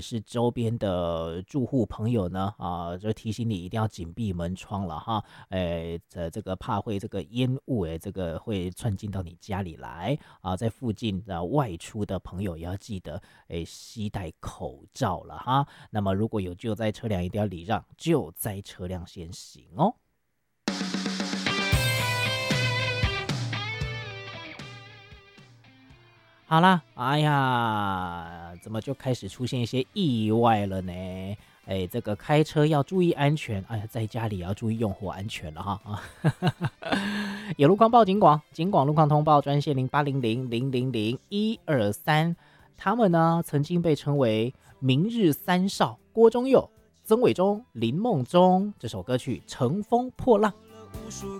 是周边的住户朋友呢，就提醒你一定要紧闭门窗了哈，这个怕会这个烟雾，这个会窜进到你家里来啊，在附近外出的朋友也要记得，携带口罩了哈。那么如果有救灾车辆，一定要礼让救灾车辆先行哦。好啦，哎呀，怎么就开始出现一些意外了呢？这个开车要注意安全，哎呀，在家里也要注意用火安全了哈啊！有路况报警广，警广路况通报专线0800000123，他们呢曾经被称为明日三少郭宗佑、曾伟忠、林梦中，这首歌曲《乘风破浪》。 无数